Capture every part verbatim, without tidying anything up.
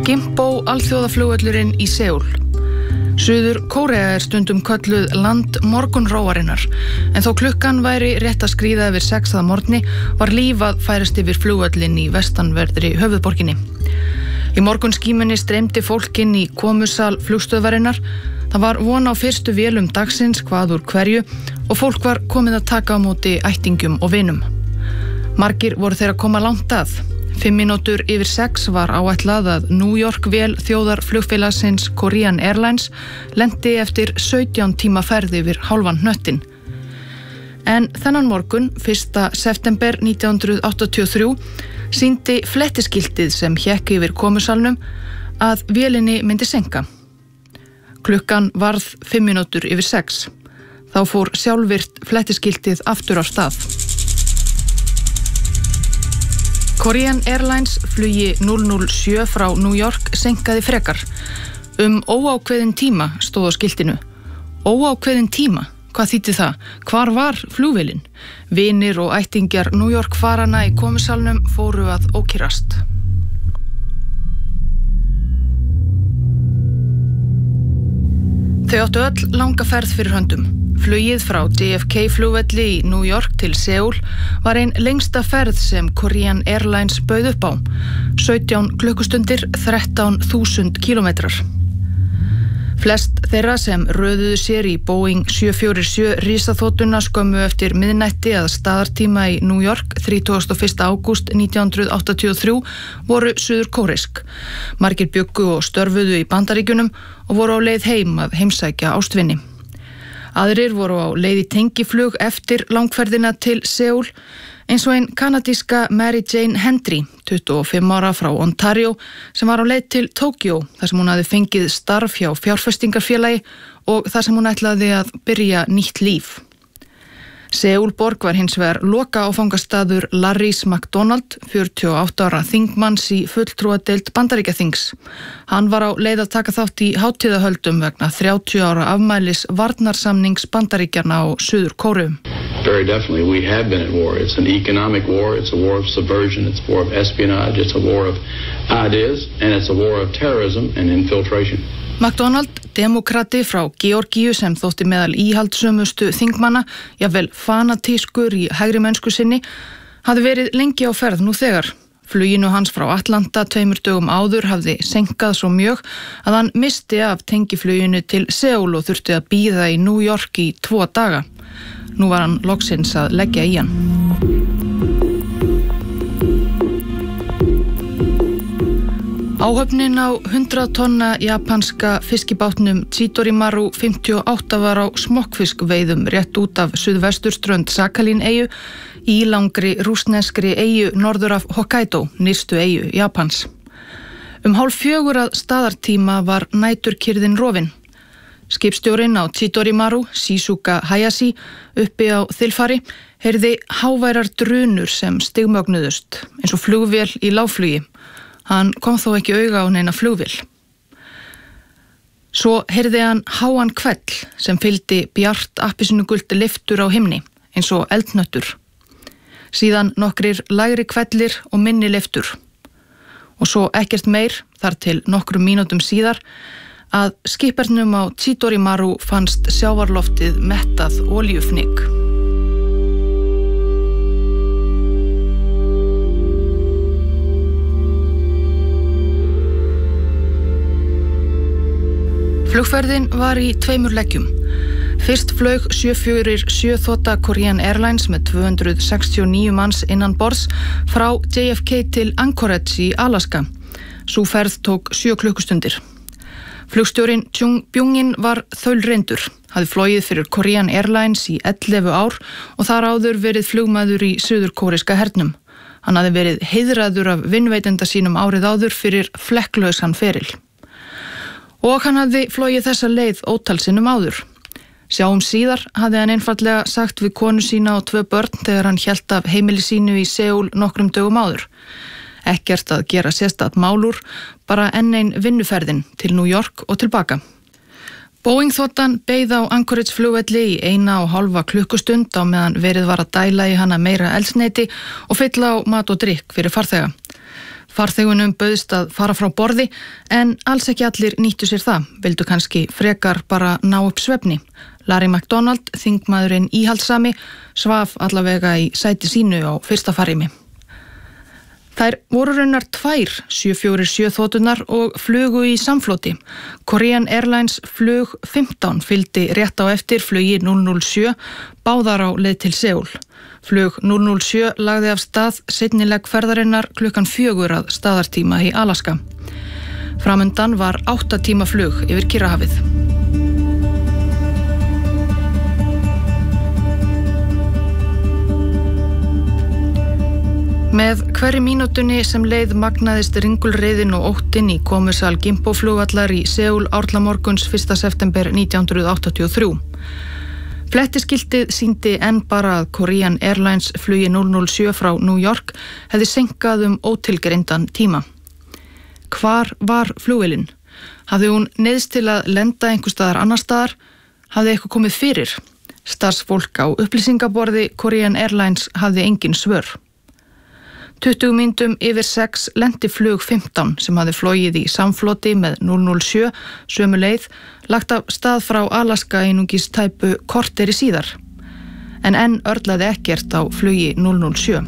Gimpo alþjóðaflugvöllurinn í Seúl. Suður Kórea er stundum kölluð land morgunróarinnar, en þó klukkan væri rétt að skríða yfir sex að morgni var líf að færast yfir flugvöllinn í vestanverðri höfuðborginni. Í morgunskímunni streymdi fólk inn í komusal flugstöðvarinnar. Það var von á fyrstu vélum dagsins hvað úr hverju og fólk var komið að taka á móti ættingjum og vinum. Margir voru þeir að koma langt að. Fimm mínútur yfir sex var áætlað að New York vél þjóðarflugfélagsins Korean Airlines lenti eftir sautján tíma ferð yfir hálfan hnöttinn. En þennan morgun, fyrsta september nítján hundruð áttatíu og þrjú, sýndi flettiskiltið sem hékk yfir komusalnum að vélinni myndi seinka. Klukkan varð fimm mínútur yfir sex. Þá fór sjálfvirt flettiskiltið aftur á stað. Korean Airlines flugi núll núll sjö frá New York seinkaði frekar. Um óákveðin tíma stóð á skiltinu. Óákveðin tíma? Hvað þýddi það? Hvar var flugvélin? Vinir og ættingjar New York farana í komusalnum fóru að ókyrrast. Þau áttu öll langa ferð fyrir höndum. Flugið frá J F K flugvelli í New York til Seúl var ein lengsta ferð sem Korean Airlines bauð upp á. sautján klukkustundir, þrettán þúsund kílómetrar. Flest þeirra sem röðuðu sér í Boeing sjö fjögur sjö risaþotuna skömmu eftir miðnætti að staðartíma í New York þrítugasta og fyrsta ágúst nítján hundruð áttatíu og þrjú voru suður-kóresk. Margir bjuggu og störfuðu í Bandaríkjunum og voru á leið heim að heimsækja ástvini. Aðrir voru á leið í tengiflug eftir langferðina til Seúl, eins og ein kanadíska Mary Jane Hendry, tuttugu og fimm ára frá Ontario, sem var á leið til Tókjó, þar sem hún hafði fengið starf hjá fjárfestingarfélagi og þar sem hún ætlaði að byrja nýtt líf. Seúlborg var hins vegar loka áfangastaður Larrys McDonald, fjörutíu og átta ára þingmanns í fulltrúadeild Bandaríkjaþings. Hann var á leið að taka þátt í hátíðahöldum vegna þrjátíu ára afmælis varnarsamnings Bandaríkjanna og Suður Kóreu. Very definitely, we have been at war. It's an economic war, it's a war of subversion, it's a war of espionage, it's a war of ideas, and it's a war of terrorism and infiltration. McDonald, demokrati frá Georgíu sem þótti meðal íhaldssömustu þingmanna, jafnvel fanatískur í hægri mennsku sinni, hafði verið lengi á ferð nú þegar. Fluginu hans frá Atlanta tveimur dögum áður hafði seinkað svo mjög að hann misti af tengifluginu til Seúl og þurfti að bíða í New York í tvo daga. Nú var hann loksins að leggja í hann. Áhöfnin á hundrað tonna japanska fiskibátnum Chidorimaru fimmtíu og átta var á smokkfiskveiðum rétt út af suðvesturströnd Sakhalín-eyju í langri rússneskri eyju norður af Hokkaido, nyrstu eyju Japans. Um hálf fjögur að staðartíma var næturkyrrðin rofin. Skipstjórinn á Chidorimaru, Shizuka Hayashi, uppi á þilfari, heyrði háværar drunur sem stigmögnuðust, eins og flugvél í lágflugi. Hann kom þó ekki auga á neina flugvél. Svo heyrði hann háan hvell sem fylgdi bjart appelsínugult lyftur á himni, eins og eldhnöttur. Síðan nokkrir lægri hvellir og minni lyftur. Og svo ekkert meir, þar til nokkrum mínútum síðar, að skipernum á Chidorimaru fannst sjávarloftið mettað olíufnykk. Flugferðin var í tveimur leggjum. Fyrst flaug sjö fjögur sjö þota Korean Airlines með tvö hundruð sextíu og níu manns innan borðs frá J F K til Anchorage í Alaska. Sú ferð tók sjö klukkustundir. Flugstjórinn Chung Byung-in var þaulreyndur, hafði flogið fyrir Korean Airlines í ellefu ár og þar áður verið flugmaður í suður-kóreska hernum. Hann hafði verið heiðraður af vinveitenda sínum árið áður fyrir flekklausan feril. Og hann hafði flogið þessa leið ótalsinnum áður. Sjáum síðar hafði hann einfaldlega sagt við konu sína og tvö börn þegar hann hélt af heimili sínu í Seúl nokkrum dögum áður. Ekkert að gera sérstakt mál úr, bara enn ein vinnuferðin til New York og tilbaka. Boeing-þotan beið á Anchorage flugvelli í eina og hálfa klukkustund á meðan verið var að dæla í hana meira eldsneyti og fylla á mat og drykk fyrir farþega. Farþegunum bauðst að fara frá borði en alls ekki allir nýttu sér það, vildu kannski frekar bara ná upp svefni. Larry McDonald, þingmaðurinn íhaldssami, svaf allavega í sæti sínu á fyrsta farimi. Þær voru raunar tvær sjö fjögur sjö þoturnar og flugu í samfloti. Korean Airlines flug fimmtán fylgdi rétt á eftir flugi núll núll sjö, báðar á leið til Seúl. Flug núll núll sjö lagði af stað seinnileg ferðarinnar klukkan fjögur að staðartíma í Alaska. Framundan var átta tíma flug yfir Kyrrahafið. Með hverri mínútunni sem leið magnaðist ringulreiðin og óttinn í komusal Gimpo-flugvallar í Seúl árlamorguns fyrsta september nítján hundruð áttatíu og þrjú. Flettiskiltið sýndi enn bara að Korean Airlines flugi núll núll sjö frá New York hefði seinkað um ótilgreindan tíma. Hvar var flugvélin? Hafði hún neyðst til að lenda einhvers staðar annar staðar? Hafði eitthvað komið fyrir? Starfsfólk á upplýsingaborði Korean Airlines hafði engin svör. tuttugu mínútum yfir sex lenti flug fimmtán sem hafði flogið í samfloti með núll núll sjö sömu leið, lagt af stað frá Alaska einungis tæpu korteri síðar. En enn örlaði ekkert á flugi núll núll sjö.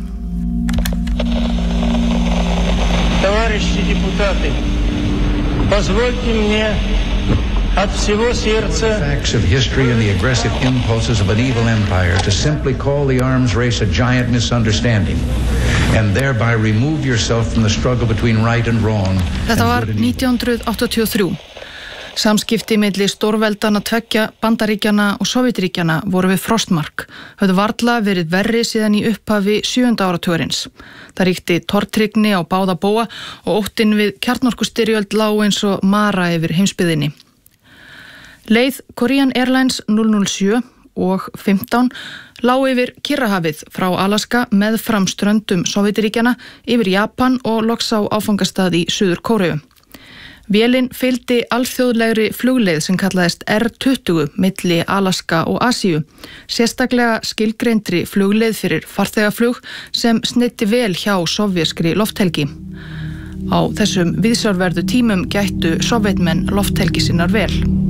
Товарищи депутаты, позвольте мне от всего сердца facts of history and the aggressive impulses of an evil empire to simply call the arms race a giant misunderstanding and thereby remove yourself from the struggle between right and wrong. Þetta var nítján hundruð áttatíu og þrjú. Samskipti milli stórveldana tveggja, Bandaríkjanna og Sovétríkjanna voru við frostmark, höfðu varla verið verri síðan í upphafi sjöunda áratugarins. Það ríkti tortryggni á báða bóga og óttinn við kjarnorkustyrjöld lá eins og mara yfir heimsbyggðinni. Leið Korean Airlines núll núll sjö og fimmtán lá yfir Kyrrahafið frá Alaska með fram ströndum Sovétríkjanna yfir Japan og loks á áfangastað í Suður Kóreu. Vélin fylgdi alþjóðlegri flugleið sem kallaðist R tuttugu milli Alaska og Asíu, sérstaklega skilgreindri flugleið fyrir farþegaflug sem snitti vel hjá sovvéskri lofthelgi. Á þessum viðsjárverðu tímum gættu Sovétmenn lofthelgi sinnar vel.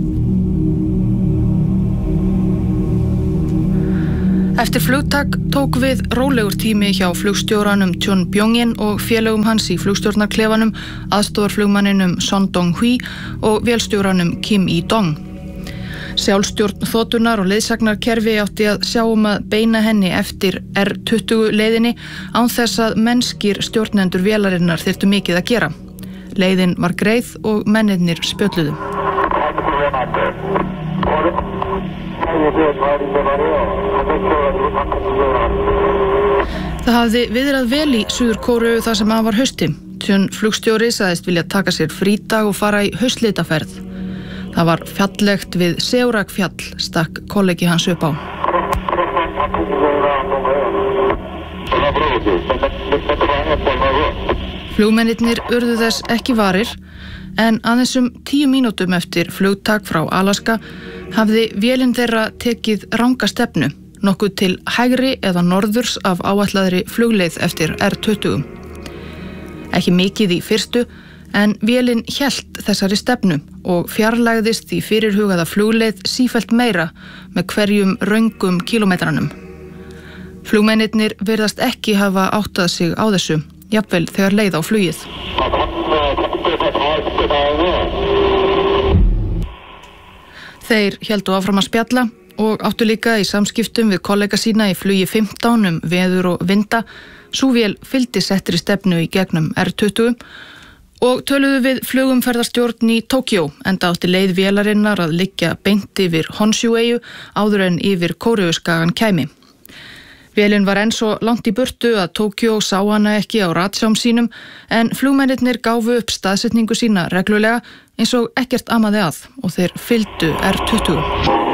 Eftir flugtak tók við rólegur tími hjá flugstjóranum Chun Byung-in og félögum hans í flugstjórnarklefanum, aðstoðarflugmanninum Son Dong-hui og vélstjóranum Kim Il-dong. Sjálfstjórn þotunar og leiðsagnarkerfi átti að sjá um að beina henni eftir R tuttugu leiðinni án þess að mennskir stjórnendur vélarinnar þyrftu mikið að gera. Leiðin var greið og mennirnir spjölluðu. Það hafði viðrað vel í Suður Kóreu þar sem að var hausti. Chun flugstjóri sagðist vilja taka sér frídag og fara í haustlitaferð. Það var fjallegt við Seorak-fjall, stakk kollegi hans upp á. Flugmennirnir urðu þess ekki varir, en aðeins um tíu mínútum eftir flugtak frá Alaska hafði vélin þeirra tekið ranga stefnu, nokkuð til hægri eða norðurs af áætlaðri flugleið eftir R tuttugu. Ekki mikið í fyrstu, en vélin hélt þessari stefnu og fjarlægðist í fyrirhugaða flugleið sífellt meira með hverjum röngum kílómetranum. Flugmennirnir virðast ekki hafa áttað sig á þessu, jafnvel þegar leið á flugið. Þeir héldu áfram að spjalla og áttu líka í samskiptum við kollega sína í flugi fimmtán um veður og vinda. Sú vél fylgdi settri stefnu í gegnum R tuttugu og töluðu við flugumferðarstjórn í Tókjó, enda átti leið vélarinnar að liggja beint yfir Honshu-eyju áður en yfir Kóreuskagan kæmi. Vélin var enn svo langt í burtu að Tókjó sá hana ekki á ratsjám sínum, en flugmennirnir gáfu upp staðsetningu sína reglulega eins og ekkert amaði að og þeir fylgdu R tuttugu.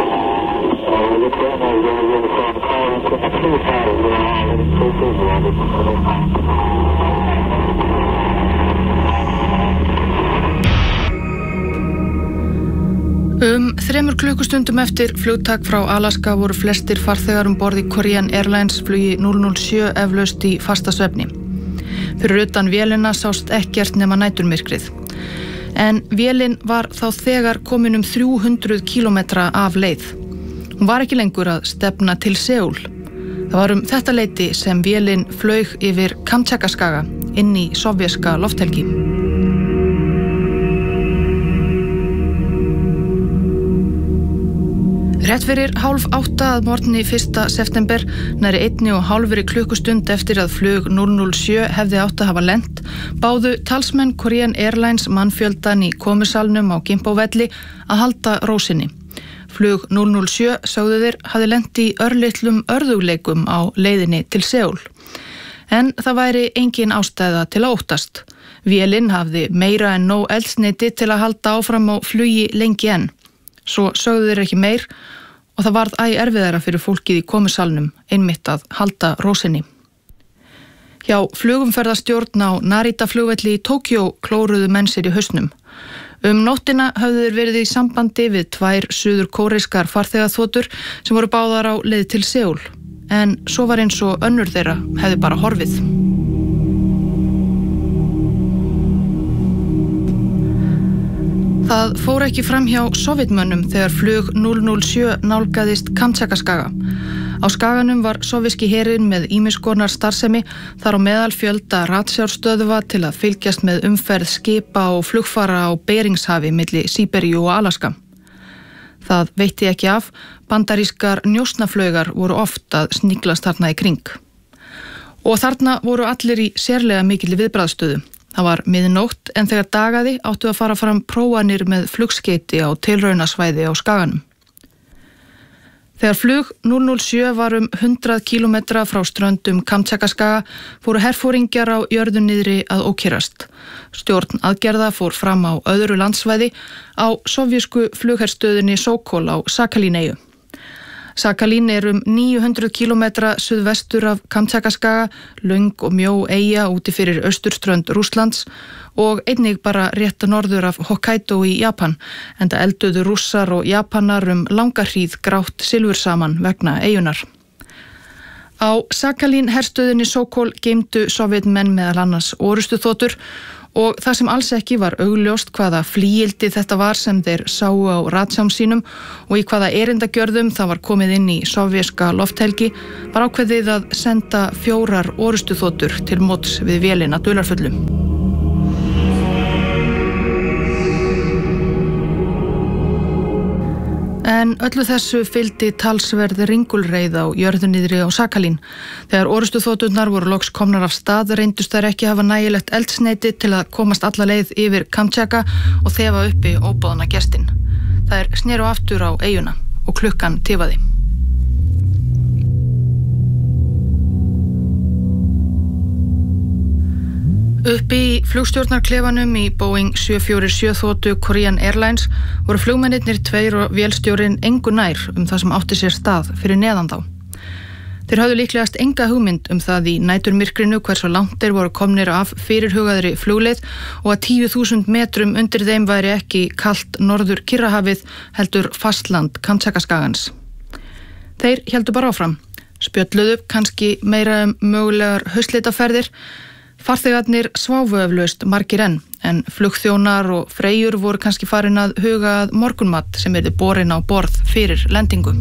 Um þremur klukkustundum eftir flugtak frá Alaska voru flestir farþegar um borð í Korean Airlines flugi núll núll sjö eflaust í fasta svefni. Fyrir utan vélina sást ekkert nema næturmyrkrið. En vélin var þá þegar komin um þrjú hundruð kílómetra af leið. Hún var ekki lengur að stefna til Seúl. Það var um þetta leyti sem vélin flaug yfir Kamtjatkaskaga inn í sovjeska lofthelgi. Rétt fyrir hálf átta að morgni fyrsta september, nærri einni og hálfri klukkustund eftir að flug núll núll sjö hefði átt að hafa lent, báðu talsmenn Korean Airlines mannfjöldan í komusalnum á Gimpo-velli að halda rósinni. Flug núll núll sjö, sögðu þeir, hafði lent í örlitlum örðugleikum á leiðinni til Seúl. En það væri engin ástæða til að óttast. Vélin hafði meira en nóg eldsneyti til að halda áfram á flugi lengi enn. Svo sögðu þeir ekki meir og það varð æ erfiðara fyrir fólkið í komusalnum einmitt að halda rósinni. Hjá flugumferðarstjórn á Narita flugvelli í Tókjó klóruðu menn sér í hausnum. Um nóttina höfðu þeir verið í sambandi við tvær suður-kóreiskar farþegaþotur sem voru báðar á leið til Seúl, en svo var eins og önnur þeirra hefði bara horfið. Það fór ekki fram hjá sovjetmönnum þegar flug núll núll sjö nálgaðist Kamtjatkaskaga. Á skaganum var sovjeski herinn með ýmiss konar starfsemi, þar á meðal fjölda ratsjárstöðva til að fylgjast með umferð skipa og flugfara á Beringshafi milli Síberíu og Alaska. Það veitti ekki af, bandarískar njósnaflaugar voru oft að sniglast þarna í kring. Og þarna voru allir í sérlega mikilli viðbragðsstöðu. Það var miðnótt en þegar dagaði áttu að fara fram prófanir með flugskeyti á tilraunasvæði á skaganum. Þegar flug núll núll sjö var um hundrað kílómetra frá ströndum Kamtjatkaskaga fóru herforingjar á jörðu niðri að ókyrrast. Stjórn aðgerða fór fram á öðru landsvæði á sovjísku flugherstöðinni Sokol á Sakhalín-eyju. Sakhalín er um níu hundruð kílómetra suðvestur af Kamtjatkaskaga, löng og mjó eyja úti fyrir austurströnd Rússlands og einnig bara rétt norður af Hokkaido í Japan, enda elduðu Rússar og Japanar um langa hríð grátt silfur saman vegna eyjunar. Á Sakhalín herstöðinni Sokol geymdu sovjetmenn meðal annars orrustuþotur og það sem alls ekki var augljóst hvaða flygildi þetta var sem þeir sáu á ratsjám sínum og í hvaða erindagjörðum það var komið inn í sovjeska lofthelgi var ákveðið að senda fjórar orrustuþotur til móts við vélina dularfullu. En öllu þessu fylgdi talsverð ringulreið á jörðuniðri á Sakhalín. Þegar orrustuþoturnar voru loks komnar af stað reyndust þær ekki hafa nægilegt eldsneyti til að komast alla leið yfir Kamtjatka og þefa uppi óboðna gestin. Þær sneru aftur á eyjuna og klukkan tifaði. Uppi í flugstjórnarklefanum í Boeing sjö fjögur sjö þotu Korean Airlines voru flugmennirnir tveir og vélstjórinn engu nær um það sem átti sér stað fyrir neðan þá. Þeir höfðu líklegast enga hugmynd um það í næturmyrkrinu hversu langt þeir voru komnir af fyrirhugaðri flugleið og að tíu þúsund metrum undir þeim væri ekki kalt norður Kyrrahafið heldur fastland Kamtjatkaskagans. Þeir héldu bara áfram, spjölluðu kannski meira um mögulegar haustleitaferðir. Farþegarnir sváfu eflaust margir enn, en flugþjónar og freyjur voru kannski farin að huga að morgunmat sem yrði borin á borð fyrir lendingu.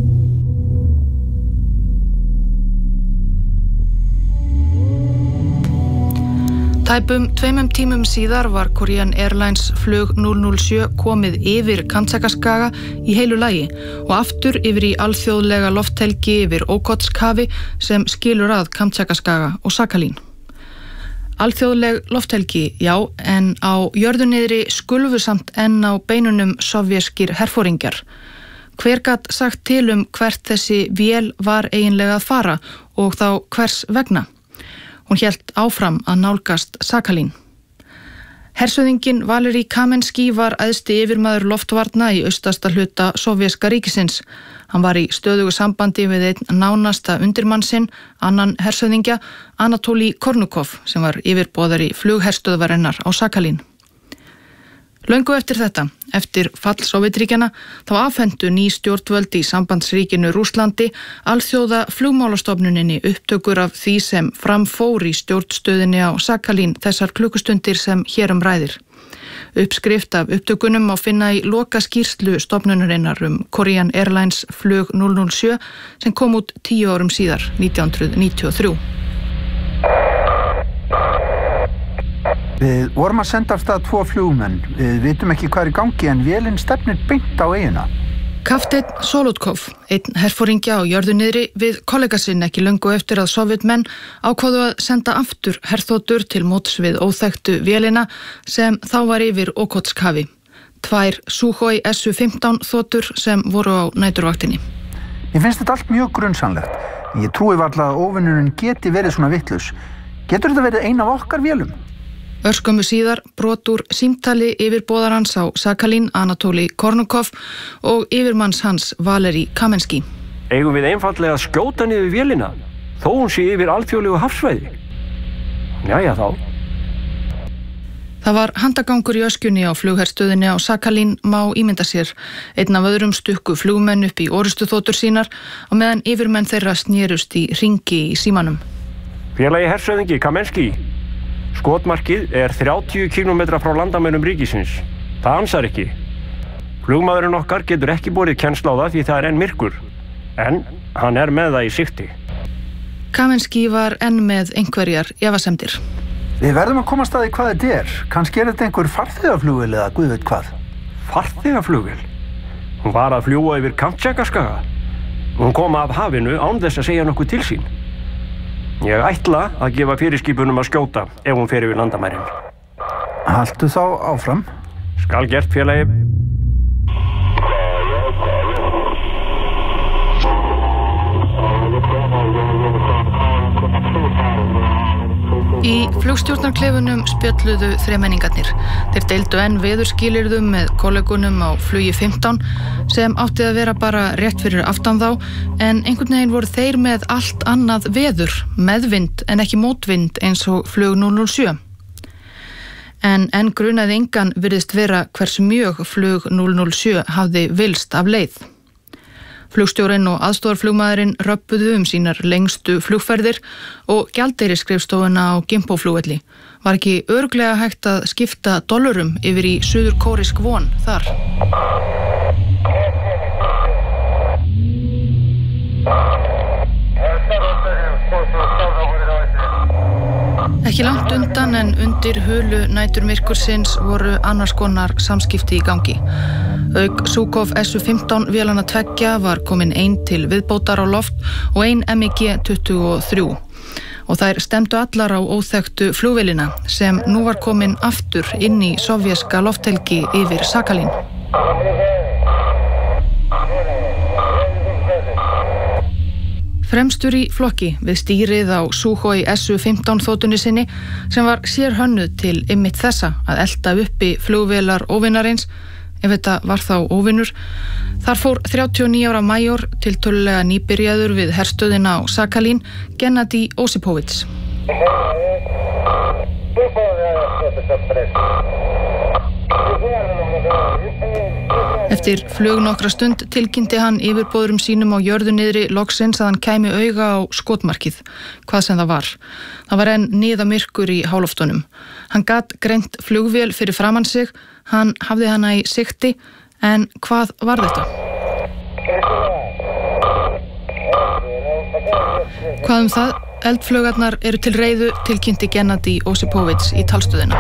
Tæpum tveimum tímum síðar var Korean Airlines flug núll núll sjö komið yfir Kamtjatkaskaga í heilu lagi og aftur yfir í alþjóðlega lofthelgi yfir Okhotsk-hafi sem skilur að Kamtjatkaskaga og Sakhalín. Alþjóðleg lofthelgi, já, en á jörðuniðri skulfu samt enn á beinunum sovjeskir herforingjar. Hver gat sagt til um hvert þessi vél var eiginlega að fara og þá hvers vegna? Hún hélt áfram að nálgast Sakhalín. Hersöðingin Valeri Kamenski var æðsti yfirmaður loftvarna í austasta hluta sovjeska ríkisins. Hann var í stöðugu sambandi við einn nánasta undirmann sinn, annan hersöðingja, Anatoli Kornukov, sem var yfirboðari flugherstöðvarinnar á Sakhalín. Löngu eftir þetta, eftir fall Sovétríkjanna, þá afhentu ný stjórnvöld í sambandsríkinu Rússlandi alþjóða flugmálastofnuninni upptökur af því sem fram fór í stjórnstöðinni á Sakhalín þessar klukkustundir sem hér um ræðir. Uppskrift af upptökunum má finna í lokaskýrslu stofnunarinnar um Korean Airlines flug núll núll sjö sem kom út tíu árum síðar, nítján hundruð níutíu og þrjú. Við vorum að senda af stað tvo flugmenn. Við vitum ekki hvað er í gangi en vélinn stefnir beint á eyjuna. Kapteinn Solotkov, einn herforingja á jörðu niðri við kollega sinn ekki löngu eftir að Sovétmenn ákváðu að senda aftur herþotur til móts við óþekktu vélina sem þá var yfir Okhotsk-hafi. Tvær Sukhoi S U fimmtán þotur sem voru á næturvaktinni. Mér finnst þetta allt mjög grunnsamlegt. Ég trúi varla að óvinnurinn geti verið svona vitlaus. Getur þetta verið ein af okkar vélum? Örskömmu síðar brot úr símtali yfirboðarans á Sakhalín, Anatoli Kornukov og yfirmanns hans Valeri Kamenski. Eigum við einfaldlega að skjóta niður vélina, þó hún sé yfir alþjóðlegu hafsvæði? Jæja þá. Það var handagangur í öskjunni á flugherstöðinni á Sakhalín má ímynda sér. Einn af öðrum stukku flugmenn upp í orustuþotur sínar á meðan yfirmenn þeirra snerust í hringi í símanum. Félagi hershöfðingi Kamenski. Skotmarkið er þrjátíu kílómetra frá landamærum ríkisins. Það ansar ekki. Flugmaðurinn okkar getur ekki borið kennsl á það því það er enn myrkur. En hann er með það í sikti. Kamenski var enn með einhverjar efasemdir. Við verðum að komast að því hvað þetta er. Kannski er þetta einhver farþegaflugvél eða guð veit hvað. Farþegaflugvél? Hún var að fljúga yfir Kamtjatkaskaga. Hún kom af hafinu án þess að segja nokkuð til sín. Ég ætla að gefa fyrirskipunum að skjóta ef hún fer yfir landamærin. Haltu þá áfram. Skal gert, félagi. Í flugstjórnarklefunum spjölluðu þremenningarnir. Þeir deildu enn veðurskilyrðum með kollegunum á flugi fimmtán sem átti að vera bara rétt fyrir aftan þá en einhvern veginn voru þeir með allt annað veður, meðvind en ekki mótvind eins og flug núll núll sjö. En enn grunaði engan virðist vera hversu mjög flug núll núll sjö hafði vilst af leið. Flugstjórinn og aðstoðarflugmaðurinn röbbuðu um sínar lengstu flugferðir og gjaldeyrisskrifstofuna á Gimpo-flugvelli. Var ekki örugglega hægt að skipta dollurum yfir í suður-kórísk von þar? Ekki langt undan en undir hulu næturmyrkursins voru annars konar samskipti í gangi. Auk Sukhoi S U fimmtán vélanna tveggja var komin ein til viðbótar á loft og ein M I G tuttugu og þrjú. Og þær stemdu allar á óþekktu flugvélina sem nú var komin aftur inn í sovjeska lofthelgi yfir Sakhalín. Fremstur í flokki við stýrið á Sukhoi S U fimmtán þotunni sinni sem var sérhönnuð til einmitt þessa að elta uppi flugvélar óvinarins, ef þetta var þá óvinur. Þar fór þrjátíu og níu ára major tiltölulega nýbyrjaður við herstöðina á Sakhalín, Gennadi Osipovits. Eftir flug nokkra stund tilkynnti hann yfirboðurum sínum á jörðu niðri loksins að hann kæmi auga á skotmarkið, hvað sem það var. Það var enn niðamyrkur í háloftunum. Hann gat greint flugvél fyrir framan sig, hann hafði hana í sikti, en hvað var þetta? Hvað um það? Eldflaugarnar eru til reiðu, tilkynnti Gennadi Osipovits í talstöðina.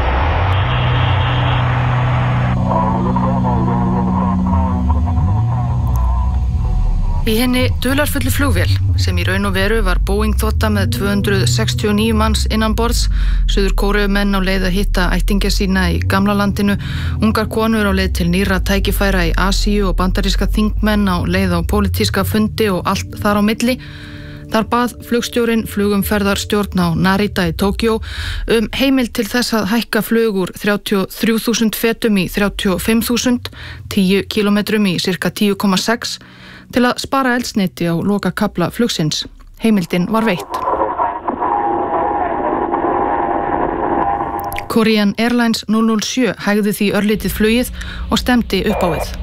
Í henni dularfullu flugvél, sem í raun og veru var Boeing-þota með tvö hundruð sextíu og níu manns innanborðs, Suður-Kóreumenn á leið að hitta ættingja sína í gamla landinu, ungar konur á leið til nýrra tækifæra í Asíu og bandaríska þingmenn á leið á pólitíska fundi og allt þar á milli. Þar bað flugstjórinn flugumferðarstjórn á Narita í Tókjó um heimild til þess að hækka flug úr þrjátíu og þrjú þúsund fetum í þrjátíu og fimm þúsund, tíu kílómetrum í sirka tíu komma sex, til að spara eldsneyti á lokakafla flugsins. Heimildin var veitt. Korean Airlines núll núll sjö hægði því örlítið flugið og stemdi upp á við.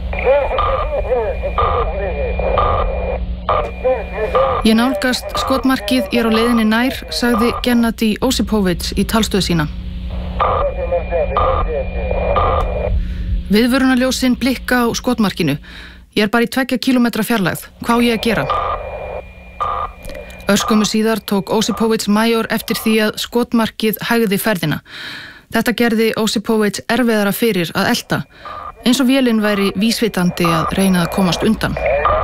Ég nálgast skotmarkið, ég er á leiðinni nær, sagði Gennady Osipovits í talstöð sína. Viðvörunarljósin blikka á skotmarkinu. Ég er bara í tveggja kílómetra fjarlægð. Hvað á ég að gera? Örskömmu síðar tók Osipovits major eftir því að skotmarkið hægði ferðina. Þetta gerði Osipovits erfiðara fyrir að elta, eins og vélin væri vísvitandi að reyna að komast undan.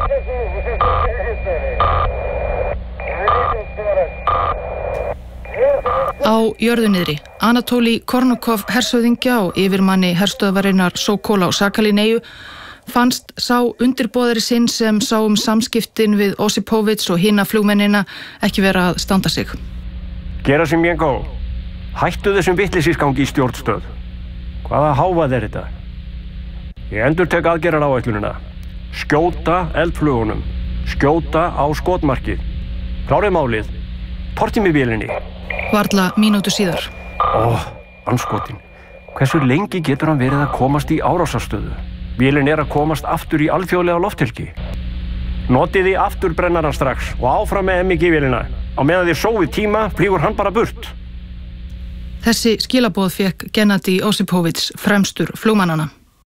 Á jörðuniðri, Anatoli Kornukov hershöfðingja og yfirmanni herstöðvarinnar Sokol á Sakhalin-eyju fannst sá undirboðari sinn sem sá um samskiptin við Osipovits og hina flugmennina ekki vera að standa sig. Gerasimenko, hættu þessum vitleysisgangi í stjórnstöð. Hvaða hávað er þetta? Ég endurtek aðgerðaráætlunina. Skjóta eldflugunum. Skjóta á skotmarkið. Klárið málið. Tortið mig vélinni. Varla mínútu síðar. Ó, anskotin. Hversu lengi getur hann verið að komast í árásarstöðu? Vélin er að komast aftur í alþjóðlega lofthelgi. Notiði aftur brennaran strax og áfram með M I G-vélina. Á meðan þið sófið tíma flýgur hann bara burt. Þessi skilaboð fékk Gennady Osipovits fremstur flugmannana.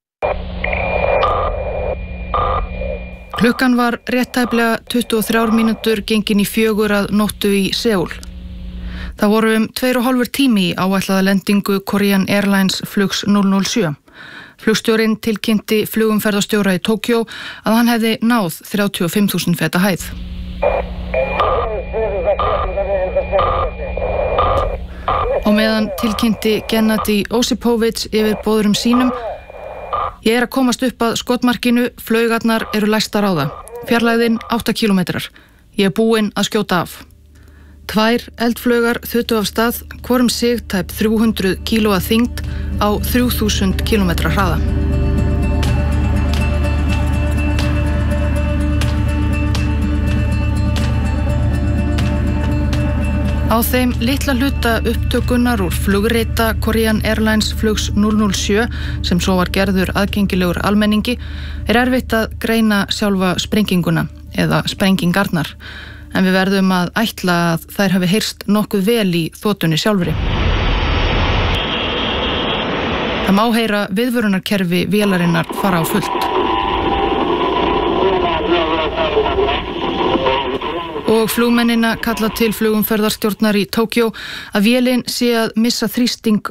Klukkan var réttæplega tuttugu og þrjár mínútur gengin í fjögur að nóttu í Seúl. Það voru um tveir og hálfur tími í áætlaða lendingu Korean Airlines flugs núll núll sjö. Flugstjórinn tilkynnti flugumferðarstjóra í Tókjó að hann hefði náð þrjátíu og fimm þúsund feta hæð. Og meðan tilkynnti Gennady Osipovits yfir boðurum sínum: Ég er að komast upp að skotmarkinu, flaugarnar eru læstar á það. Fjarlægðin átta kílómetrar. Ég er búinn að skjóta af. Tvær eldflaugar þutu af stað, hvorum sig tæp þrjú hundruð kíló að þyngd á þrjú þúsund kílómetra hraða. Á þeim litla hluta upptökunnar úr flugrita Korean Airlines flugs núll núll sjö, sem svo var gerður aðgengilegur almenningi, er erfitt að greina sjálfa sprenginguna eða sprengingarnar. En við verðum að ætla að þær hafi heyrst nokkuð vel í þotunni sjálfri. Það má heyra viðvörunarkerfi vélarinnar fara á fullt. Og flugmennina kalla til flugumferðarstjórnar í Tókjó að vélin sé að missa þrýsting